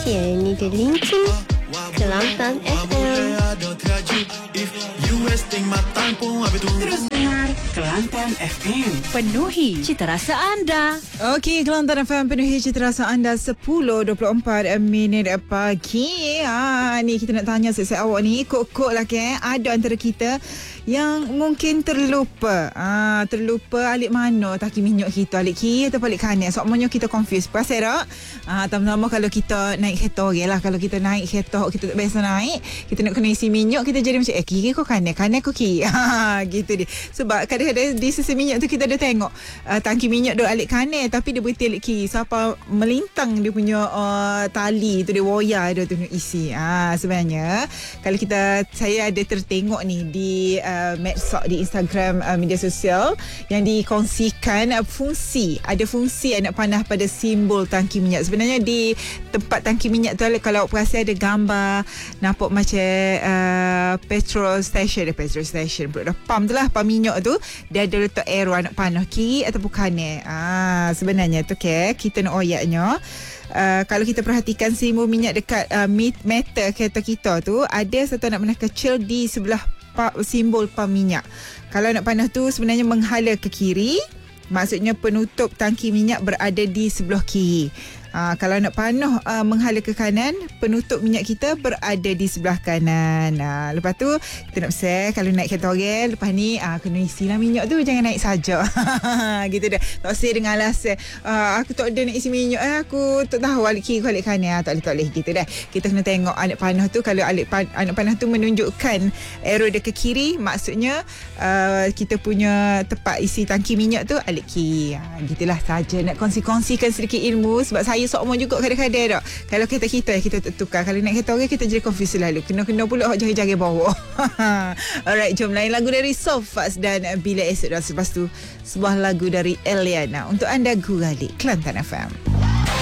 officiel ni The Linking Kelantan FM. Terus dengar Kelantan FM. Penuhi cita rasa anda. Okey, Kelantan FM penuhi cita rasa anda 10.24 minit pagi. Ni kita nak tanya saya awak ni, kok-kok lah ke, ada antara kita yang mungkin terlupa. Terlupa alik mana taki minyak kita, alik kiri atau alik kanan. Soalnya kita confuse. Pasal tak? Terutama kalau kita naik kereta lah. Kalau kita naik kereta, kita tak biasa naik, kita nak kena isi minyak, kita jadi macam kiri kau kanan, kanan kau kiri. Gitu dia. Sebab kadang-kadang di sisi minyak tu kita ada tengok tangki minyak duk alik kanan tapi dia berhenti alik kiri. Siapa melintang dia punya tali tu, dia wire dia tu nak isi. Sebenarnya kalau saya ada tertengok ni di medsos di Instagram, media sosial yang dikongsikan ada fungsi anak panah pada simbol tangki minyak. Sebenarnya di tempat tangki minyak tu, kalau awak perasan ada gambar nampak macam petrol station pula dah pump tu lah, pump minyak tu dia ada letak arrow anak panah kiri ataupun kanan. Sebenarnya tu kita nak oyaknya, kalau kita perhatikan simbol minyak dekat meter kereta kita tu, ada satu anak panah kecil di sebelah simbol pam minyak. Kalau anak panah tu sebenarnya menghala ke kiri, maksudnya penutup tangki minyak berada di sebelah kiri. Kalau nak panah menghala ke kanan, penutup minyak kita berada di sebelah kanan. Lepas tu kita nak share, kalau naik kereta orang lepas ni kena isilah minyak tu, jangan naik saja. Gitu dah. Tak share dengan alasan aku tak ada nak isi minyak, aku tak tahu alik kiri ke alik kanan. Tak boleh gitu dah. Kita kena tengok anak panah tu. Kalau anak panah tu menunjukkan arrow dia ke kiri, maksudnya kita punya tempat isi tangki minyak tu alik kiri. Gitulah saja nak kongsi-kongsikan sedikit ilmu. Sebab saya sokmo juga kadang-kadang tak. Kalau kereta kita tukar. Kalau nak kereta orang kita jadi confuse lalu. Kena pula hak jari-jari bawah. Alright, jom lain lagu dari Sofas dan Bila Esok. Dan lepas tu sebuah lagu dari Eliana untuk anda gurali Kelantan FM.